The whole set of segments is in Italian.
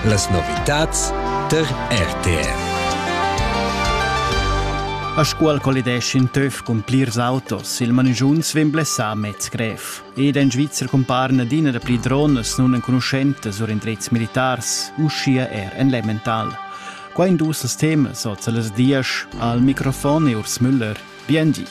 Las novitats der RTR. A scuol collidesch in Töf con plirs autos, il manisciuns vem blessà mezz gref. Ed en Svizzer comparna d'ina da pli drones non en conoscente sur indrets militars, uscia en elemental. Qua in dus temas, so les dias, al microfono Urs Müller, BNG.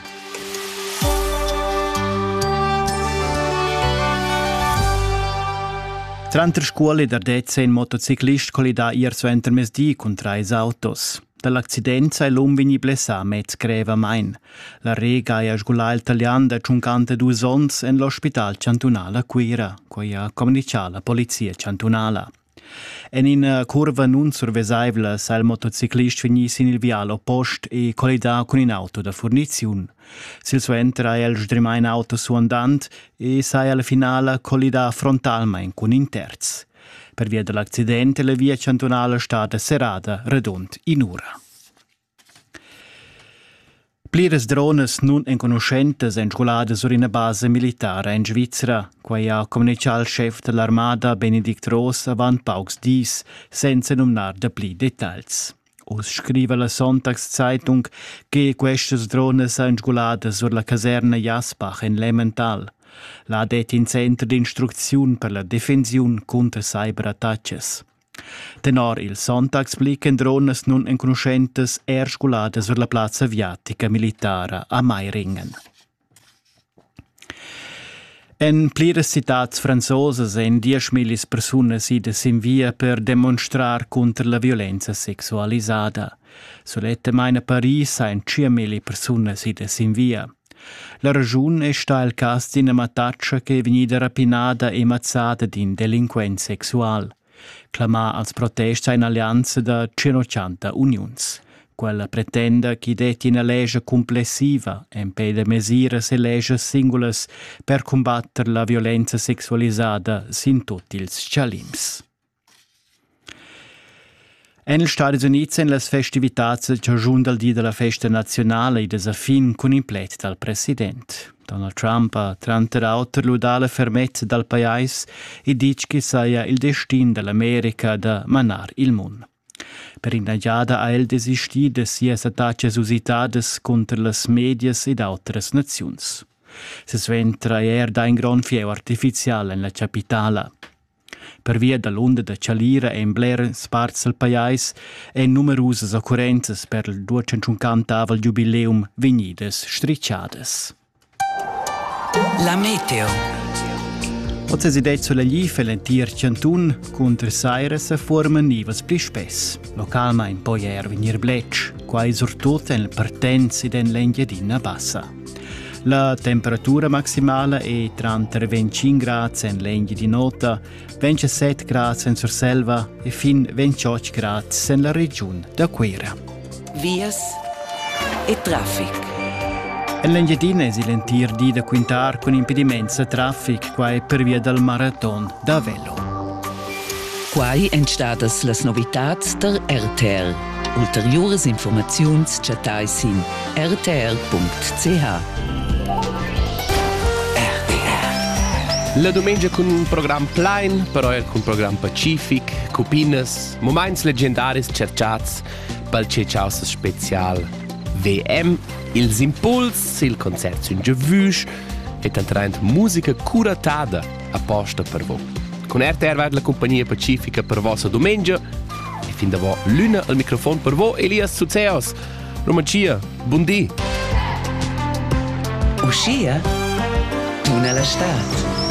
Tranter scuole d'Ardezza in motociclist collida ier suenter mesdì con 3 autos. Dall'accidenza l'uom vegni blessà mezz greva main. La rega è a sgulà italian da 52 ons en l'ospital cantonale Quira, coi ha comunicato la polizia cantonale. En in curva non survesaibla sa il motociclist venis in il viale oppost e collida con in auto da fornizione. Sil suenter ha el sdrimain auto su andant e sa alla finale collida frontalmain con in terz. Per via dell'accidente la via cantonale è stata serrata redond in ora. Plires drones non inconoscentes en scolade sur una base militare in Svizzera, quai ha comunicato il chef dell'armata Benedikt Ross avant paucs dis, senza nomnar de pli dettagls. Os scrive la Sonntagszeitung che queste drones han scolade sur la caserna Jasbach in Lemental. La det in centro di istruzione per la difensione contro cyberattacchi. Tenor il Sonntagsblick en drones non inconoscentes scolade sur la plaza viatica militare a Meiringen. En plires citats francoses en 10.000 persone si desinvia per demonstrar contro la violenza sexualizzata. Solette meine Paris en 5.000 persone si desinvia. La ragione è sta il caso di una mataccia che è venuta rapinata e mazzata di un delinquente sessuale. Clamà als protesti in alleanza da 180 unions. Quella pretende che detti una legge complessiva e impede misure e leggi singolas per combattere la violenza sessualizzata sin tutti i scalims. En Stati Uniti en las festivitats che giunta al dì della festa nazionale i desafin con implet dal president. Donald Trump ha tranteraut l'udale fermezza dal paese e dice che sia il destin dell'America da manar il mondo. Per indagiada ha el desisti de sies attacches usitades contro las medias ed altres nazions. Se sventra da un gran fieu artificiale in la capitala. Per via dell'onda da cialira e in bler sparts al paese e numerose occurrenze per il 250 jubileum venides stricciades. La meteo. Oggi si detto sulla Glif e l'entier Cantun contro Saires a forma nivas pli spess. Localmein poi venir blecc, quai surtut en partenzi den l'engiadina bassa. La temperatura maximale è tra 25 gradi in legna di nota, 27 gradi in Surselva e fin 28 gradi nella regione da Quera. Vias e traffic. In l'Engiadina si lentir di da quintar con impedimenti a traffic quai per via del marathon da velo. Quai entstadas las novitats der RTR. Ulteriores informaziuns chatai sin rtr.ch. La domenica con un programma plain, però con un programma pacific, cupines, moments leggendaris cerciats, pel cecaus special VM, ils impuls, il concerto in Giavüsch e tantrand musica curatada apposta per voi. Con RTR va la compagnia pacifica per vostra domenica e fin da voi l'una al microfono per voi, Elias Suzeos. Romancia, buondì. Uscia, tu nella stat.